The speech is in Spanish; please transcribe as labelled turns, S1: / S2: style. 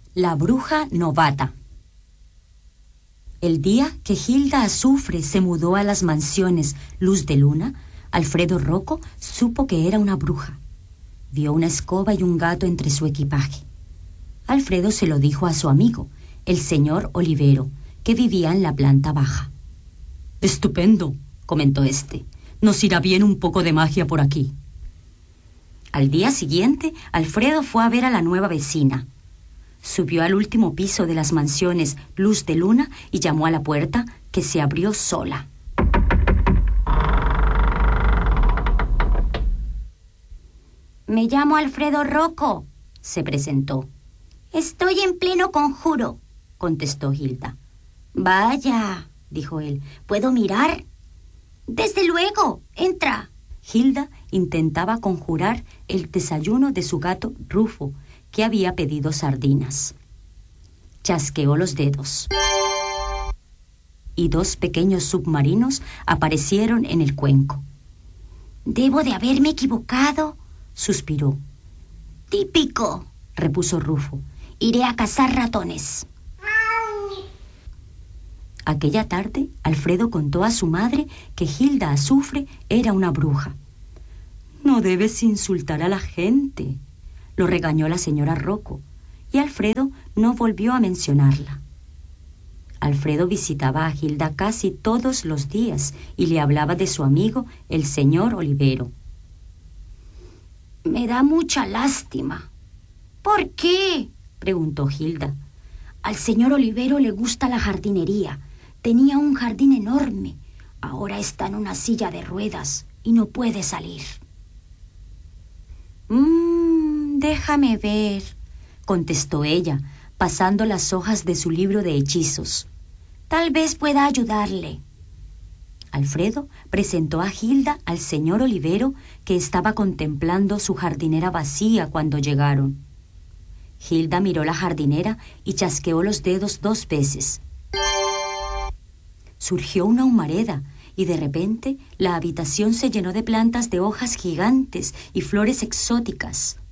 S1: La bruja novata. El día que Hilda Azufre se mudó a las mansiones Luz de Luna, Alfredo Rocco supo que era una bruja. Vio una escoba y un gato entre su equipaje. Alfredo se lo dijo a su amigo, el señor Olivero, que vivía en la planta baja. «Estupendo», comentó este. «Nos irá bien un poco de magia por aquí». Al día siguiente, Alfredo fue a ver a la nueva vecina. Subió al último piso de las mansiones Luz de Luna y llamó a la puerta, que se abrió sola. «Me llamo Alfredo Rocco», se presentó. «Estoy en pleno conjuro», contestó Hilda. «Vaya», dijo él, «¿puedo mirar?» «Desde luego, entra». Hilda intentaba conjurar el desayuno de su gato Rufo, que había pedido sardinas. Chasqueó los dedos. Y 2 pequeños submarinos aparecieron en el cuenco. «Debo de haberme equivocado», suspiró. «Típico», repuso Rufo. «Iré a cazar ratones». Aquella tarde, Alfredo contó a su madre que Hilda Azufre era una bruja. «No debes insultar a la gente», lo regañó la señora Rocco, y Alfredo no volvió a mencionarla. Alfredo visitaba a Hilda casi todos los días y le hablaba de su amigo, el señor Olivero. «Me da mucha lástima». «¿Por qué?», preguntó Hilda. «Al señor Olivero le gusta la jardinería. Tenía un jardín enorme. Ahora está en una silla de ruedas y no puede salir». «Déjame ver», contestó ella, pasando las hojas de su libro de hechizos. «Tal vez pueda ayudarle». Alfredo presentó a Hilda al señor Olivero, que estaba contemplando su jardinera vacía cuando llegaron. Hilda miró la jardinera y chasqueó los dedos 2 veces. Surgió una humareda y de repente la habitación se llenó de plantas de hojas gigantes y flores exóticas.